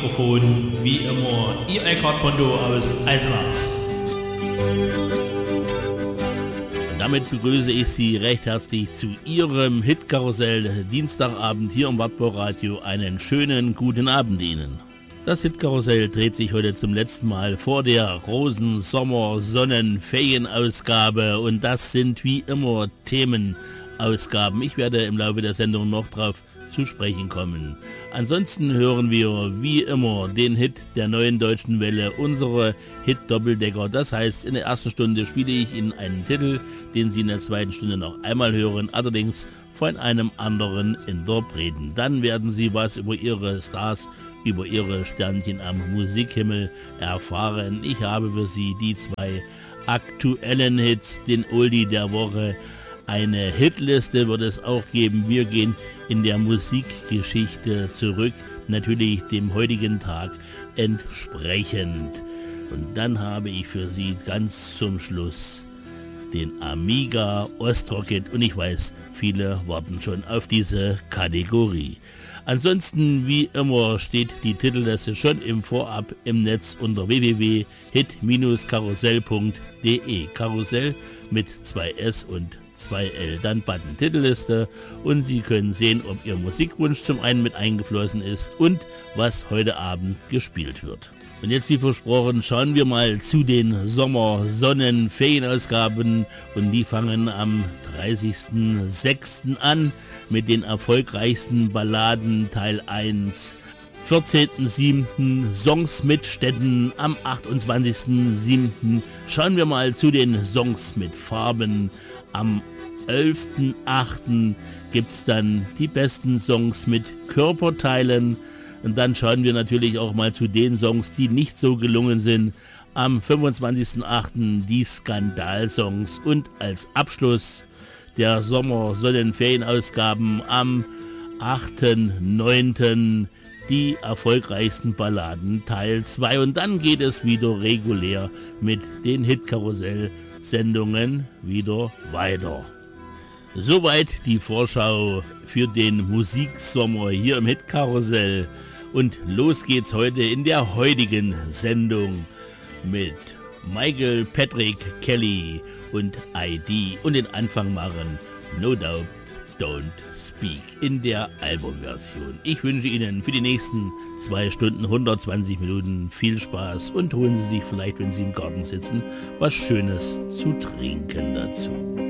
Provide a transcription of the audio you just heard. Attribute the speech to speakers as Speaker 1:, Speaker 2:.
Speaker 1: Mikrofon, wie immer, Ihr Eckhard Pondo aus Eisenach. Und damit begrüße ich Sie recht herzlich zu Ihrem Hitkarussell Dienstagabend hier im Wartburg-Radio. Einen schönen guten Abend Ihnen. Das Hitkarussell dreht sich heute zum letzten Mal vor der Rosen-, Sommer-, Sonnen-, Ferienausgabe und das sind wie immer Themenausgaben. Ich werde im Laufe der Sendung noch drauf zu sprechen kommen. Ansonsten hören wir wie immer den Hit der Neuen Deutschen Welle, unsere Hit-Doppeldecker. Das heißt, in der ersten Stunde spiele ich Ihnen einen Titel, den Sie in der zweiten Stunde noch einmal hören, allerdings von einem anderen Interpreten. Dann werden Sie was über Ihre Stars, über Ihre Sternchen am Musikhimmel erfahren. Ich habe für Sie die zwei aktuellen Hits, den Oldie der Woche. Eine Hitliste wird es auch geben. Wir gehen in der Musikgeschichte zurück, natürlich dem heutigen Tag entsprechend. Und dann habe ich für Sie ganz zum Schluss den Amiga Ostrocket und ich weiß, viele warten schon auf diese Kategorie. Ansonsten, wie immer, steht die Titelliste schon im Vorab im Netz unter www.hit-karussell.de. Karussell mit 2S und 2L, dann Button Titelliste und Sie können sehen, ob Ihr Musikwunsch zum einen mit eingeflossen ist und was heute Abend gespielt wird. Und jetzt wie versprochen, schauen wir mal zu den Sommer-Sonnen-Ferienausgaben und die fangen am 30.06. an mit den erfolgreichsten Balladen Teil 1. 14.07. Songs mit Städten, am 28.07. schauen wir mal zu den Songs mit Farben. Am 11.08. gibt es dann die besten Songs mit Körperteilen und dann schauen wir natürlich auch mal zu den Songs, die nicht so gelungen sind. Am 25.08. die Skandalsongs und als Abschluss der Sommer-Sonnenferienausgaben am 8.09. die erfolgreichsten Balladen Teil 2 und dann geht es wieder regulär mit den Hitkarussell-Sendungen wieder weiter. Soweit die Vorschau für den Musiksommer hier im Hitkarussell und los geht's heute in der heutigen Sendung mit Michael Patrick Kelly und ID und den Anfang machen No Doubt Don't Speak in der Albumversion. Ich wünsche Ihnen für die nächsten 2 Stunden 120 Minuten viel Spaß und holen Sie sich vielleicht, wenn Sie im Garten sitzen, was Schönes zu trinken dazu.